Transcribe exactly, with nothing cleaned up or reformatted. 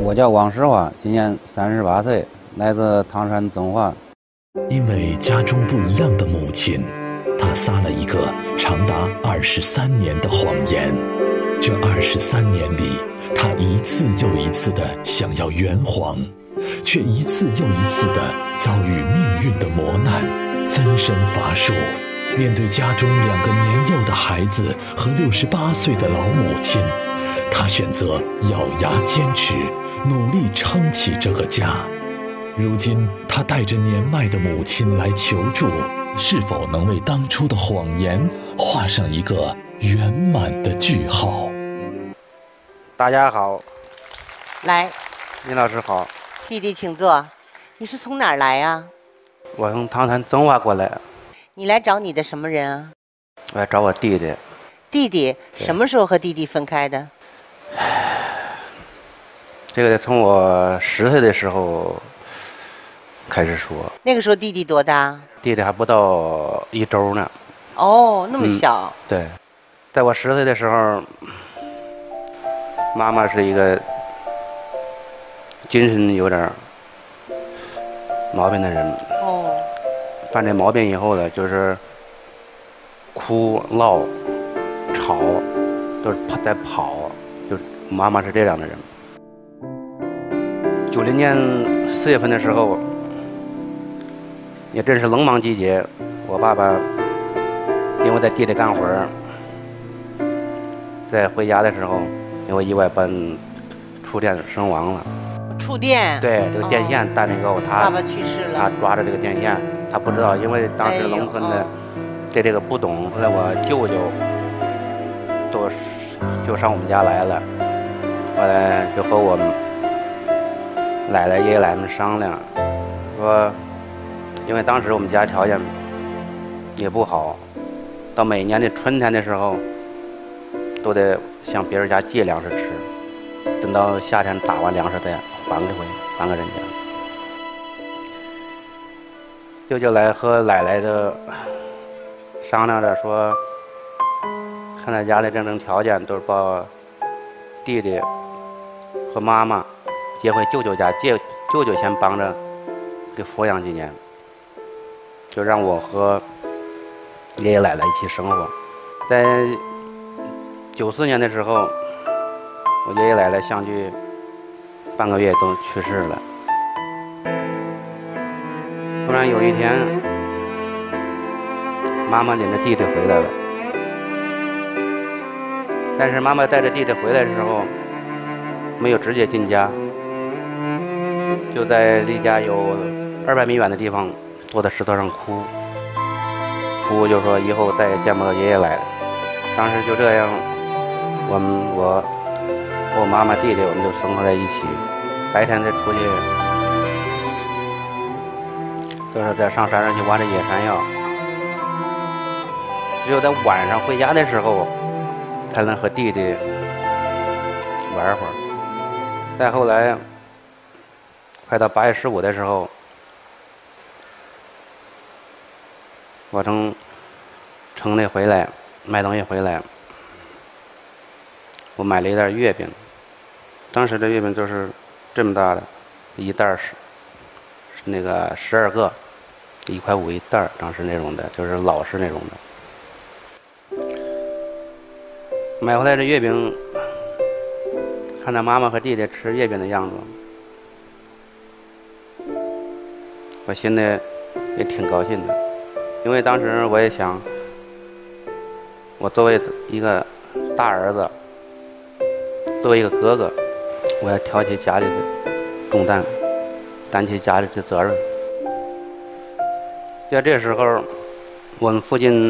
我叫王世华，今年三十八岁，来自唐山遵化。 因为家中不一样的母亲，他撒了一个长达二十三年的谎言。这二十三年里，他一次又一次的想要圆谎，却一次又一次的遭遇命运的磨难，分身乏术。面对家中两个年幼的孩子和六十八岁的老母亲，他选择咬牙坚持，努力撑起这个家。如今他带着年迈的母亲来求助，是否能为当初的谎言画上一个圆满的句号？ 大家好。 来， 李老师好。 弟弟请坐。你是从哪儿来呀？ 我从唐山遵化过来。 你来找你的什么人啊？ 我来找我弟弟。 弟弟什么时候和弟弟分开的？ 这个得从我十岁的时候开始说。 那个时候弟弟多大？ 弟弟还不到一周呢。 哦，那么小。 嗯、对，在我十岁的时候，妈妈是一个精神有点毛病的人。 哦。 犯这毛病以后呢，就是哭闹吵都是在跑，就妈妈是这样的人。九零年四月份的时候，也正是冷忙季节，我爸爸因为在地里干活，在回家的时候因为意外把触电身亡了。 触电？ 对，这个电线断了以后，他爸爸去世了， 他抓着这个电线，他不知道，因为当时农村的对这个不懂。后来我舅舅都就上我们家来了，后来就和我们奶奶爷爷奶奶们商量，说因为当时我们家条件也不好，到每年的春天的时候都得向别人家借粮食吃，等到夏天打完粮食再还给回还给人家。舅舅来和奶奶的商量着说，看在家里这种条件，都是把弟弟和妈妈接回舅舅家，借舅舅先帮着给抚养几年，就让我和爷爷奶奶一起生活。在九四年的时候，我爷爷奶奶相距半个月都去世了。突然有一天，妈妈领着弟弟回来了，但是妈妈带着弟弟回来的时候，没有直接进家，就在离家有二百米远的地方坐在石头上哭，哭就说以后再也见不到爷爷奶奶。当时就这样，我们我和我妈妈弟弟我们就生活在一起，白天再出去就是在上山上去挖这野山药，只有在晚上回家的时候才能和弟弟玩会儿。再后来快到八月十五的时候，我从城里回来买东西回来，我买了一袋月饼，当时的月饼就是这么大的一袋，是是那个十二个，一块五一袋，当时那种的，就是老式那种的。买回来的月饼，看到妈妈和弟弟吃月饼的样子，我心里也挺高兴的，因为当时我也想，我作为一个大儿子，作为一个哥哥，我要挑起家里的重担，担起家里的责任。在这时候，我们附近